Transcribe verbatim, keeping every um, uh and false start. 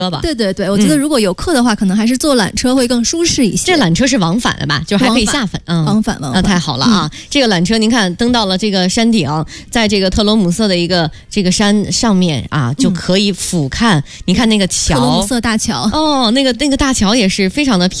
吧？ 对对对，我觉得如果有课的话，嗯、可能还是坐缆车会更舒适一些。 这缆车是往返的吧？就还可以下返， 嗯，往返往返。 那太好了啊！嗯、这个缆车，您看登到了这个山顶，在这个特罗姆瑟的一个这个山上面啊，就可以俯瞰。嗯、你看那个桥， 特罗姆瑟大桥， 哦，那个那个大桥也是非常的。